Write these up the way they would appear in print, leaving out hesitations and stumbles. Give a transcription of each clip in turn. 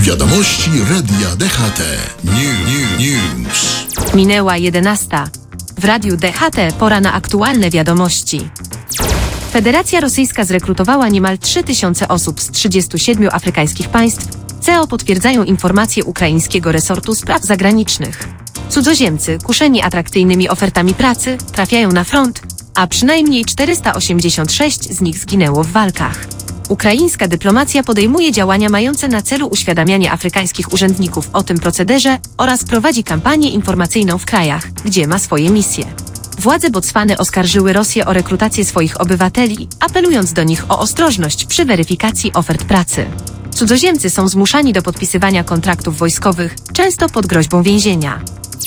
Wiadomości Radia DHT. News. Minęła 11. W Radiu DHT pora na aktualne wiadomości. Federacja Rosyjska zrekrutowała niemal 3000 osób z 37 afrykańskich państw. CEO potwierdzają informacje ukraińskiego resortu spraw zagranicznych. Cudzoziemcy, kuszeni atrakcyjnymi ofertami pracy, trafiają na front, a przynajmniej 486 z nich zginęło w walkach. Ukraińska dyplomacja podejmuje działania mające na celu uświadamianie afrykańskich urzędników o tym procederze oraz prowadzi kampanię informacyjną w krajach, gdzie ma swoje misje. Władze Botswany oskarżyły Rosję o rekrutację swoich obywateli, apelując do nich o ostrożność przy weryfikacji ofert pracy. Cudzoziemcy są zmuszani do podpisywania kontraktów wojskowych, często pod groźbą więzienia.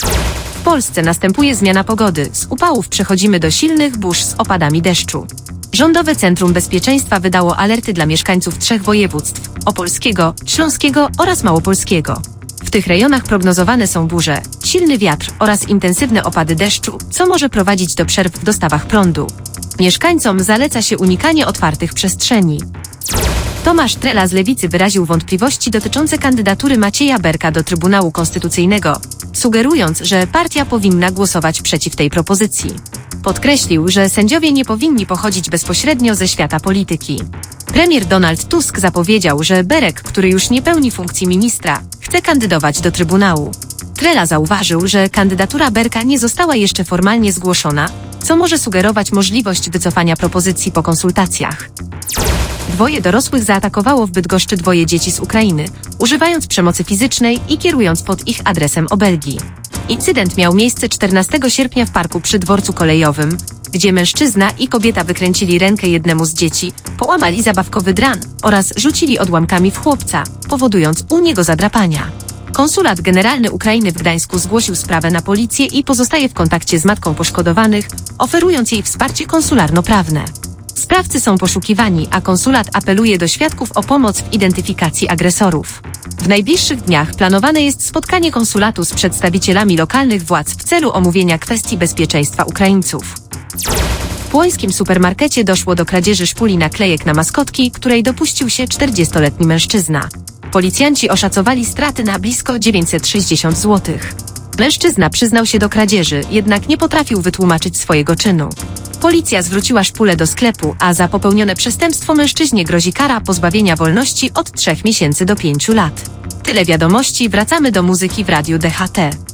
W Polsce następuje zmiana pogody. Z upałów przechodzimy do silnych burz z opadami deszczu. Rządowe Centrum Bezpieczeństwa wydało alerty dla mieszkańców 3 województw: opolskiego, śląskiego oraz małopolskiego. W tych rejonach prognozowane są burze, silny wiatr oraz intensywne opady deszczu, co może prowadzić do przerw w dostawach prądu. Mieszkańcom zaleca się unikanie otwartych przestrzeni. Tomasz Trela z Lewicy wyraził wątpliwości dotyczące kandydatury Macieja Berka do Trybunału Konstytucyjnego, sugerując, że partia powinna głosować przeciw tej propozycji. Podkreślił, że sędziowie nie powinni pochodzić bezpośrednio ze świata polityki. Premier Donald Tusk zapowiedział, że Berek, który już nie pełni funkcji ministra, chce kandydować do Trybunału. Trela zauważył, że kandydatura Berka nie została jeszcze formalnie zgłoszona, co może sugerować możliwość wycofania propozycji po konsultacjach. 2 dorosłych zaatakowało w Bydgoszczy 2 dzieci z Ukrainy, używając przemocy fizycznej i kierując pod ich adresem obelgi. Incydent miał miejsce 14 sierpnia w parku przy dworcu kolejowym, gdzie mężczyzna i kobieta wykręcili rękę jednemu z dzieci, połamali zabawkowy dran oraz rzucili odłamkami w chłopca, powodując u niego zadrapania. Konsulat Generalny Ukrainy w Gdańsku zgłosił sprawę na policję i pozostaje w kontakcie z matką poszkodowanych, oferując jej wsparcie konsularno-prawne. Sprawcy są poszukiwani, a konsulat apeluje do świadków o pomoc w identyfikacji agresorów. W najbliższych dniach planowane jest spotkanie konsulatu z przedstawicielami lokalnych władz w celu omówienia kwestii bezpieczeństwa Ukraińców. W płońskim supermarkecie doszło do kradzieży szpuli naklejek na maskotki, której dopuścił się 40-letni mężczyzna. Policjanci oszacowali straty na blisko 960 zł. Mężczyzna przyznał się do kradzieży, jednak nie potrafił wytłumaczyć swojego czynu. Policja zwróciła szpulę do sklepu, a za popełnione przestępstwo mężczyźnie grozi kara pozbawienia wolności od 3 miesięcy do 5 lat. Tyle wiadomości, wracamy do muzyki w Radiu DHT.